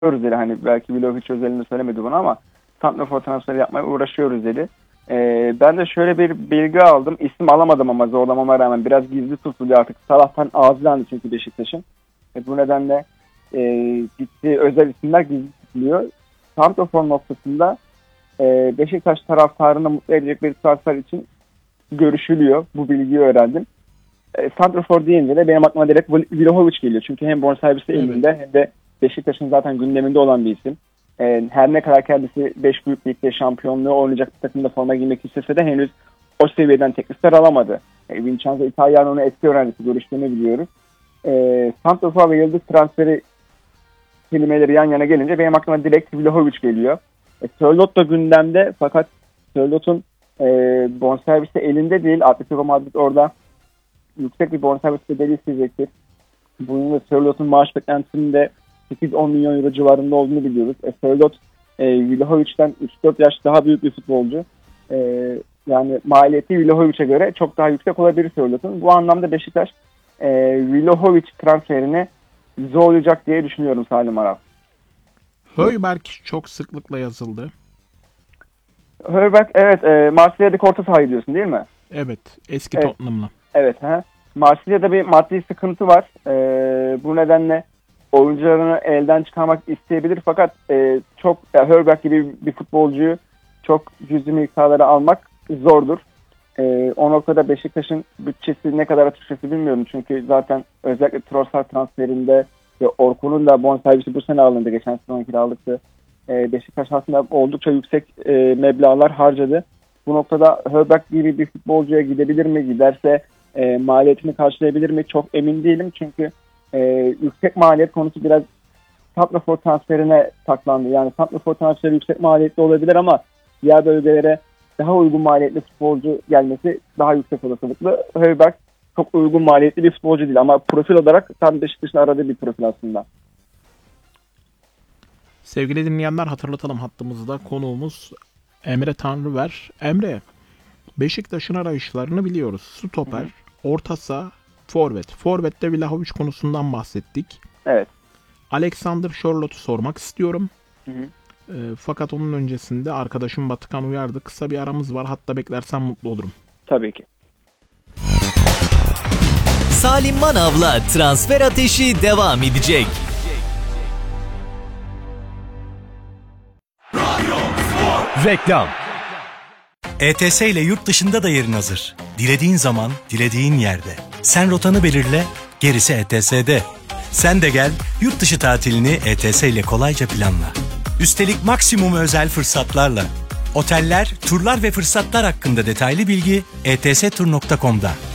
dedi. Hani belki Vlahovic özelinde söylemedi bunu ama santrafor transferi yapmaya uğraşıyoruz dedi. Ben de şöyle bir bilgi aldım. İsim alamadım ama zorlamama rağmen biraz gizli tutuluyor artık. Salah'tan ağzı çünkü Beşiktaş'ın. Bu nedenle ciddi özel isimler gizli tutuluyor. Santrafor noktasında Beşiktaş taraftarını mutlu edecek bir transfer için görüşülüyor. Bu bilgiyi öğrendim. Santrafor deyince de benim aklıma direkt Vlahovic geliyor. Çünkü hem bonservisi elinde hem de Beşiktaş'ın zaten gündeminde olan bir isim. Her ne kadar kendisi 5 büyük ligde şampiyonluğu oynayacak bir takımda forma giymek istese de henüz o seviyeden teklifler alamadı. Vincenzo Italiano'nun eski öğrencisi, görüştüğünü biliyoruz. Santrafor ve yıldız transferi kelimeleri yan yana gelince benim aklıma direkt Vlahovic geliyor. Sörloth da gündemde fakat Sörloth'un bonservisi elinde değil. Atletico Madrid orada yüksek bir bonservis bedeli isteyecektir. Bunun da Sörloth'un maaş beklentisinin de 8-10 milyon euro civarında olduğunu biliyoruz. Sörloth Vlahovic'den 3-4 yaş daha büyük bir futbolcu. Yani maliyeti Vlahovic'e göre çok daha yüksek olabilir Sörloth'un. Bu anlamda Beşiktaş Vlahovic transferini zorlayacak diye düşünüyorum Salim Aral. Højbjerg çok sıklıkla yazıldı. Højbjerg evet, Marsilya'daki orta sahayı diyorsun değil mi? Evet, eski Tottenham'la. Evet. Marsilya'da bir maddi sıkıntı var. Bu nedenle oyuncularını elden çıkarmak isteyebilir fakat Højbjerg gibi bir futbolcuyu çok cüzi miktarlara almak zordur. O noktada Beşiktaş'ın bütçesi ne kadar açıkçası bilmiyorum. Çünkü zaten özellikle Trossard transferinde ve Orkun'un da bonservisi bu sene alındı. Geçen sene kiralıktı. Beşiktaş aslında oldukça yüksek meblağlar harcadı. Bu noktada Højbjerg gibi bir futbolcuya gidebilir mi? Giderse maliyetini karşılayabilir mi? Çok emin değilim. Çünkü yüksek maliyet konusu biraz santrafor transferine saklandı. Yani santrafor transferi yüksek maliyetli olabilir ama diğer bölgelere daha uygun maliyetli futbolcu gelmesi daha yüksek olasılıklı. Højbjerg çok uygun maliyetli bir futbolcu değil ama profil olarak tam Beşiktaş'ın aradığı bir profil aslında. Sevgili dinleyenler, hatırlatalım, hattımızda konuğumuz Emre Tanrıver. Emre, Beşiktaş'ın arayışlarını biliyoruz. Stoper, orta saha, forvet. Forvet'te Vlahovic konusundan bahsettik. Evet. Alexander Sörloth'u sormak istiyorum. Fakat onun öncesinde arkadaşım Batıkan uyardı. Kısa bir aramız var. Hatta beklersen mutlu olurum. Tabii ki. Salim Manav'la transfer ateşi devam edecek. Reklam. ETS ile yurt dışında da yerin hazır. Dilediğin zaman, dilediğin yerde. Sen rotanı belirle, gerisi ETS'de. Sen de gel, yurt dışı tatilini ETS ile kolayca planla. Üstelik maksimum özel fırsatlarla. Oteller, turlar ve fırsatlar hakkında detaylı bilgi etstur.com'da.